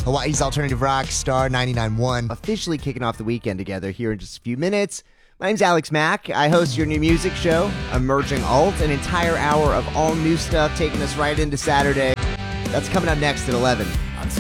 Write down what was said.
Hawaii's alternative rock, Star 99.1, officially kicking off the weekend together here in just a few minutes. My name's Alex Mack. I host your new music show, Emerging Alt, an entire hour of all new stuff taking us right into Saturday. That's coming up next at 11.